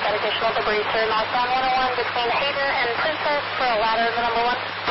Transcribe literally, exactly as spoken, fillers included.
got additional debris, sir. Northbound one oh one between Hayden and Princess for a ladder, the number one.